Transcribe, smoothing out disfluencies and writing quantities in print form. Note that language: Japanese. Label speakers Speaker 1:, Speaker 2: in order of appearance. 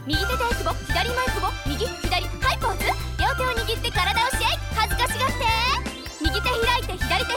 Speaker 1: 右手でエクボ、左もエクボ、右左ハイポーズ。両手を握って体をシェイク、恥ずかしがって。右手開いて左手